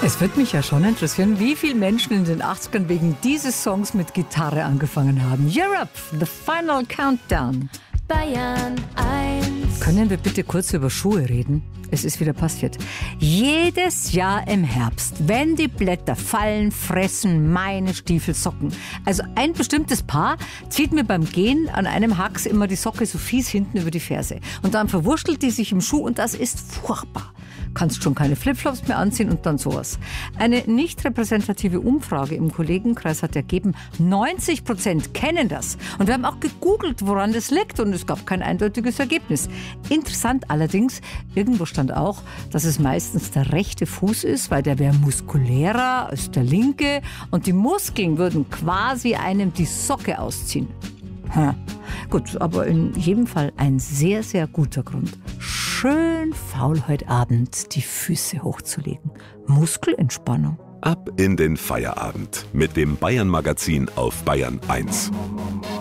Es würde mich ja schon interessieren, wie viele Menschen in den 80ern wegen dieses Songs mit Gitarre angefangen haben. Europe, The Final Countdown. Bayern 1. Können wir bitte kurz über Schuhe reden? Es ist wieder passiert. Jedes Jahr im Herbst, wenn die Blätter fallen, fressen meine Stiefel Socken. Also ein bestimmtes Paar zieht mir beim Gehen an einem Hax immer die Socke so fies hinten über die Ferse. Und dann verwurschtelt die sich im Schuh und das ist furchtbar. Kannst schon keine Flipflops mehr anziehen und dann sowas. Eine nicht repräsentative Umfrage im Kollegenkreis hat ergeben, 90% kennen das. Und wir haben auch gegoogelt, woran das liegt, und es gab kein eindeutiges Ergebnis. Interessant allerdings, irgendwo stand auch, dass es meistens der rechte Fuß ist, weil der wäre muskulärer als der linke und die Muskeln würden quasi einem die Socke ausziehen. Gut, aber in jedem Fall ein sehr, sehr guter Grund. Schön faul heute Abend die Füße hochzulegen. Muskelentspannung. Ab in den Feierabend mit dem Bayern-Magazin auf Bayern 1.